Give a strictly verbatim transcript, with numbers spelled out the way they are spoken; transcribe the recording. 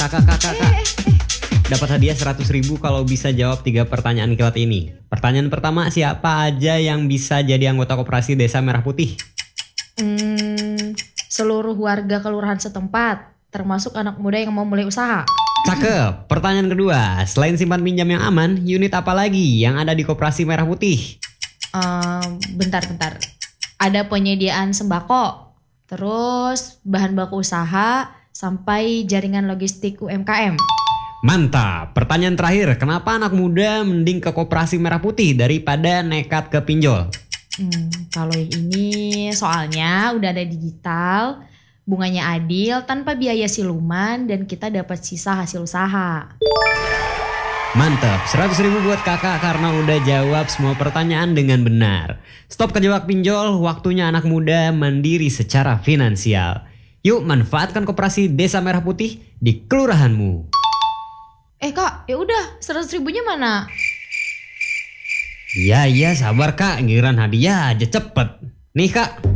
Kakak, kakak, kak. Dapat hadiah seratus ribu kalau bisa jawab tiga pertanyaan kilat ini. Pertanyaan pertama, siapa aja yang bisa jadi anggota koperasi Desa Merah Putih? Hmm, seluruh warga kelurahan setempat, termasuk anak muda yang mau mulai usaha. Cakep. Pertanyaan kedua, selain simpan pinjam yang aman, unit apa lagi yang ada di koperasi Merah Putih? Um, bentar-bentar. Ada penyediaan sembako, terus bahan baku usaha, sampai jaringan logistik U M K M. Mantap. Pertanyaan terakhir, kenapa anak muda mending ke koperasi Merah Putih daripada nekat ke pinjol? Hmm, kalau yang ini soalnya udah ada digital, bunganya adil, tanpa biaya siluman, dan kita dapat sisa hasil usaha. Mantap, seratus ribu buat kakak karena udah jawab semua pertanyaan dengan benar. Stop kejebak pinjol, waktunya anak muda mandiri secara finansial. Yuk manfaatkan koperasi Desa Merah Putih di kelurahanmu. Eh kak, ya udah, seratus ribunya mana? Iya iya sabar kak, giliran hadiah aja cepet. Nih kak.